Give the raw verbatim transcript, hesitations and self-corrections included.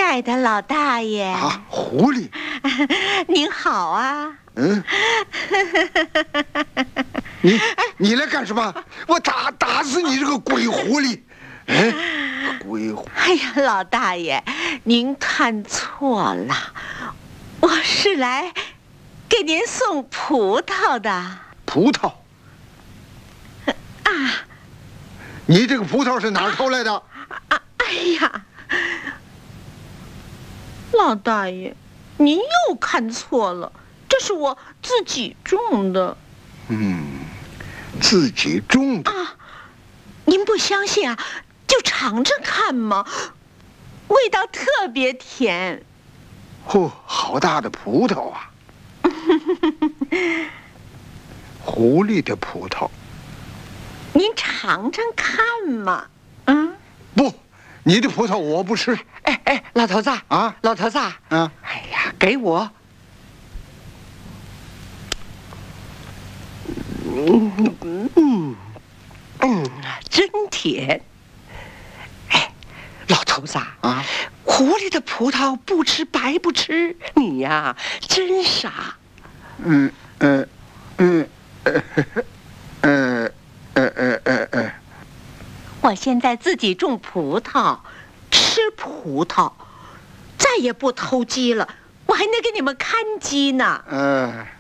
爱的老大爷啊，狐狸， 您好啊。 嗯，你你来干什么？我打打死你这个鬼狐狸！哎，鬼狐！ 哎呀，老大爷，您看错了，我是来给您送葡萄的。 葡萄？ 啊！ 你这个葡萄是哪儿偷来的？ 啊！哎呀，老大爷，您又看错了，这是我自己种的。 嗯，自己种的啊！您不相信啊，就尝尝看嘛，味道特别甜。 嚯、哦，好大的葡萄啊！狐狸的葡萄， 您尝尝看嘛。嗯， 不，你的葡萄我不吃。 哎哎，老头子啊， 老头子啊，哎呀，给我。嗯嗯嗯，真甜。哎，老头子啊， 狐狸的葡萄不吃白不吃，你呀真傻。 嗯呃嗯呃呃呃呃呃呃， 我现在自己种葡萄，吃葡萄，再也不偷鸡了，我还能给你们看鸡呢。 呃。